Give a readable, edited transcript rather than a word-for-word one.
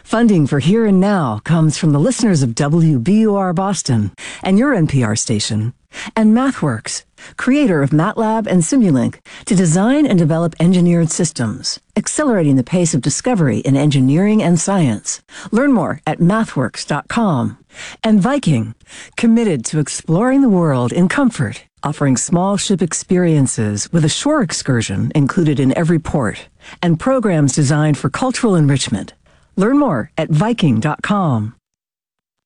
Funding for Here and Now comes from the listeners of WBUR Boston and your NPR station, and MathWorks, creator of MATLAB and Simulink, to design and develop engineered systems, accelerating the pace of discovery in engineering and science. Learn more at mathworks.com. And Viking, committed to exploring the world in comfort, offering small ship experiences with a shore excursion included in every port, and programs designed for cultural enrichment. Learn more at Viking.com.